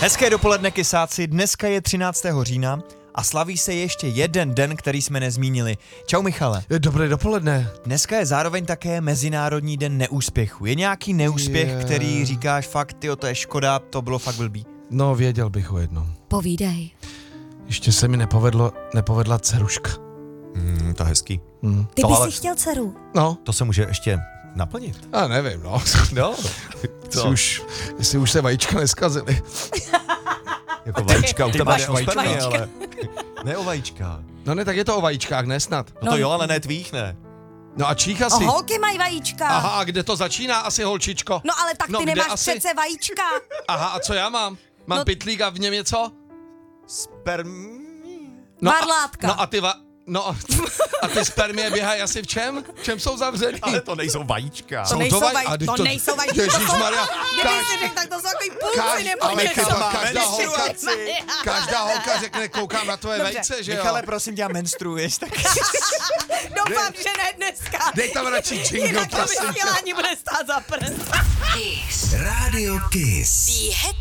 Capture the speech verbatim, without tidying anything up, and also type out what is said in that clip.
Hezké dopoledne, kysáci. Dneska je třináctého října a slaví se ještě jeden den, který jsme nezmínili. Čau, Michale. Dobré dopoledne. Dneska je zároveň také Mezinárodní den neúspěchu. Je nějaký neúspěch, Je. který říkáš fakt, tyjo, to je škoda, to bylo fakt blbý? No, věděl bych o jednom. Povídej. Ještě se mi nepovedlo, nepovedla dceruška. Hmm, to hezký. Hmm. Ty To bys ale- si chtěl dceru. No, To se může ještě naplnit. a nevím, no. No, Jestli už, jestli už se vajíčka neskazily. jako vajíčka, u Ty tebe máš jde o spermie, vajíčka. ale ne o vajíčka. No ne, tak je to o vajíčkách, ne snad. No to jo, ale ne tvých, ne. No a čích O, asi. holky mají vajíčka. Aha, a kde to začíná asi, holčičko? No ale tak No, ty kde nemáš asi? přece vajíčka. Aha, a co já mám? Mám No- pytlík a v něm je co? Sperm... No Varlátka. A, no a ty va... No a ty spermie běhají asi v čem? V čem jsou zavřený? Ale to nejsou vajíčka. To nejsou vaj- vajíčka. a teď To to- nejsou vajíčka. Ježišmarja, Kdyby kaž- si řekl, tak to jsou takový půlci Kaž, nebo ale něco. chyba, máme každá holka, menstruaci. každá holka řekne, koukám na tvoje Dobře. vejce, že jo? Michale, prosím tě, menstruuješ, tak... Doufám, že ne dneska. Dej tam radši jingle, Jinak to prosím tě. vysílání bude stát za prst. Kiss. Radio Kiss. Die Hit